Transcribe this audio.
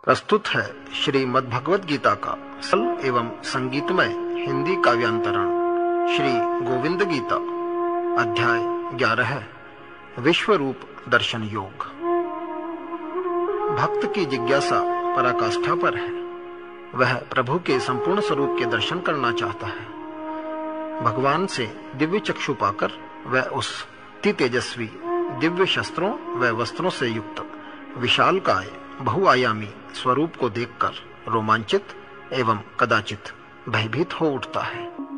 प्रस्तुत है श्रीमद् भगवद गीता का सरल एवं संगीतमय हिंदी काव्यांतरण श्री गोविंद गीता अध्याय 11 विश्व रूप दर्शन योग। भक्त की जिज्ञासा पराकाष्ठा पर है। वह प्रभु के संपूर्ण स्वरूप के दर्शन करना चाहता है। भगवान से दिव्य चक्षु पाकर वह उस अति तेजस्वी दिव्य शस्त्रों व वस्त्रों से युक्त विशालकाय बहुआयामी स्वरूप को देखकर रोमांचित एवं कदाचित भयभीत हो उठता है।